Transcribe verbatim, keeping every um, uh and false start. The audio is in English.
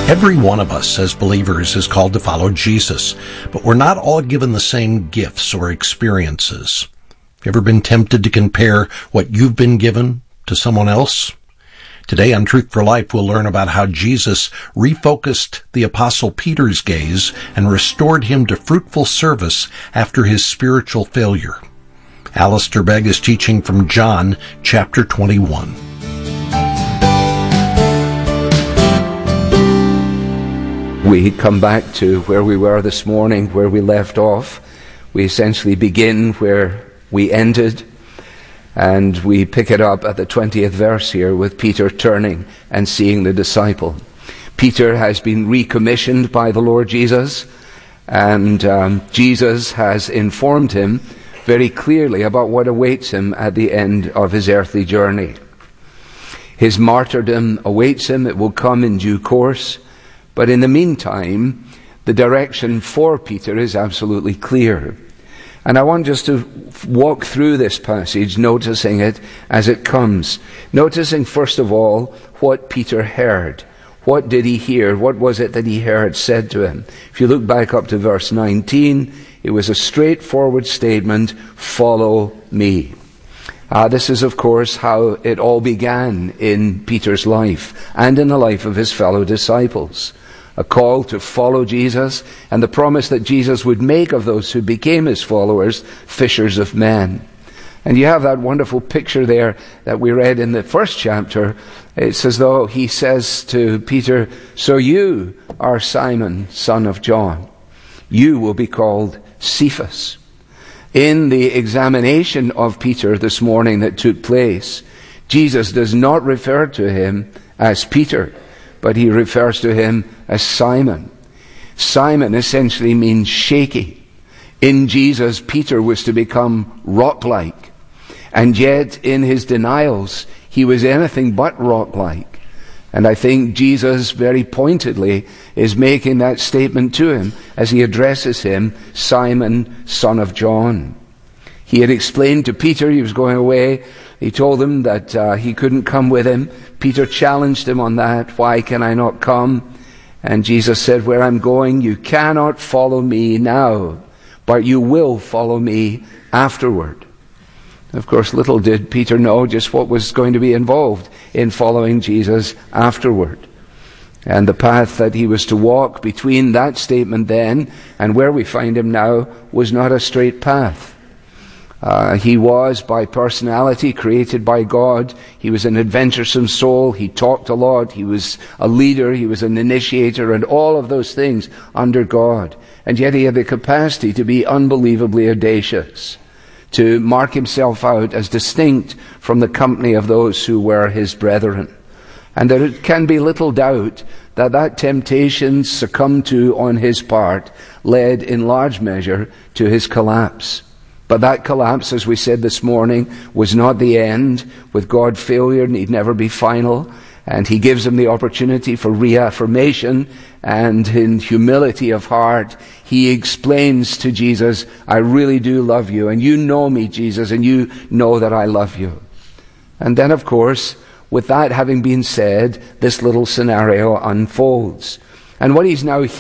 Every one of us as believers is called to follow Jesus, but we're not all given the same gifts or experiences. Ever been tempted to compare what you've been given to someone else? Today on Truth for Life, we'll learn about how Jesus refocused the Apostle Peter's gaze and restored him to fruitful service after his spiritual failure. Alistair Begg is teaching from John chapter twenty-one. We come back to where we were this morning, where we left off. We essentially begin where we ended, and we pick it up at the twentieth verse here with Peter turning and seeing the disciple. Peter has been recommissioned by the Lord Jesus, and um, Jesus has informed him very clearly about what awaits him at the end of his earthly journey. His martyrdom awaits him. It will come in due course. But in the meantime, the direction for Peter is absolutely clear. And I want just to walk through this passage, noticing it as it comes. Noticing, first of all, what Peter heard. What did he hear? What was it that he heard said to him? If you look back up to verse nineteen, it was a straightforward statement, "Follow me." Uh, this is, of course, how it all began in Peter's life and in the life of his fellow disciples. A call to follow Jesus and the promise that Jesus would make of those who became his followers fishers of men. And you have that wonderful picture there that we read in the first chapter. It's as though he says to Peter, "So you are Simon, son of John. You will be called Cephas." In the examination of Peter this morning that took place, Jesus does not refer to him as Peter, but he refers to him as Simon. Simon essentially means shaky. In Jesus, Peter was to become rock-like. And yet, in his denials, he was anything but rock-like. And I think Jesus very pointedly is making that statement to him as he addresses him, Simon, son of John. He had explained to Peter he was going away. He told him that uh, he couldn't come with him. Peter challenged him on that. "Why can I not come?" And Jesus said, "Where I'm going, you cannot follow me now, but you will follow me afterward." Of course, little did Peter know just what was going to be involved in following Jesus afterward. And the path that he was to walk between that statement then and where we find him now was not a straight path. Uh, he was, by personality, created by God. He was an adventuresome soul. He talked a lot. He was a leader. He was an initiator, and all of those things under God. And yet he had the capacity to be unbelievably audacious, to mark himself out as distinct from the company of those who were his brethren. And there can be little doubt that that temptation succumbed to on his part led in large measure to his collapse. But that collapse, as we said this morning, was not the end. With God, failure need never be final. And he gives him the opportunity for reaffirmation. And in humility of heart, he explains to Jesus, "I really do love you. And you know me, Jesus, and you know that I love you." And then, of course, with that having been said, this little scenario unfolds. And what he's now